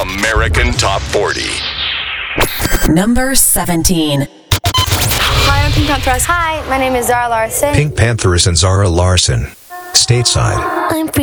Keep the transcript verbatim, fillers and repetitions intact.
American Top forty. Number seventeen. Hi, I'm Pink Pantheress. Hi, my name is Zara Larson. Pink Pantheress and Zara Larson. Stateside. I'm